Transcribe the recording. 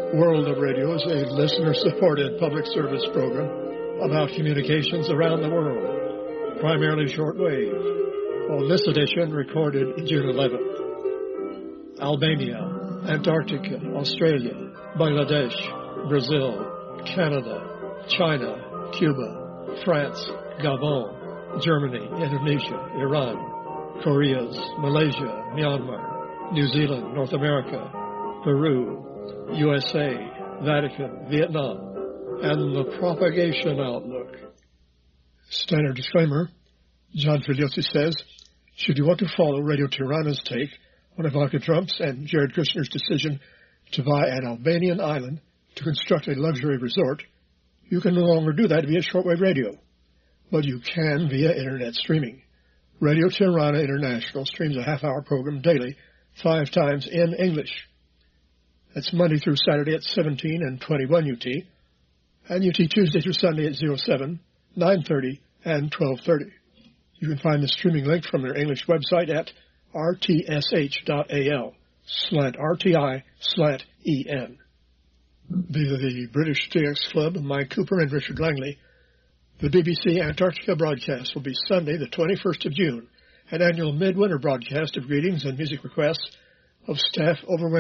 World of Radio is a listener-supported public service program about communications around the world, primarily shortwave. On this edition, recorded June 11th. Albania, Antarctica, Australia, Bangladesh, Brazil, Canada, China, Cuba, France, Gabon, Germany, Indonesia, Iran, Korea, Malaysia, Myanmar, New Zealand, North America, Peru, USA, Vatican, Vietnam, and the propagation outlook. Standard disclaimer. John Figliosi says, should you want to follow Radio Tirana's take on Ivanka Trump's and Jared Kushner's decision to buy an Albanian island to construct a luxury resort, you can no longer do that via shortwave radio, but you can via internet streaming. Radio Tirana International streams a half-hour program daily, 5 times in English. That's Monday through Saturday at 17 and 21 UT, and UT Tuesday through Sunday at 07, 9:30, and 12:30. You can find the streaming link from their English website at rtsh.al/RTI/EN. Via the British TX Club, Mike Cooper and Richard Langley, the BBC Antarctica broadcast will be Sunday, the 21st of June, an annual midwinter broadcast of greetings and music requests of staff over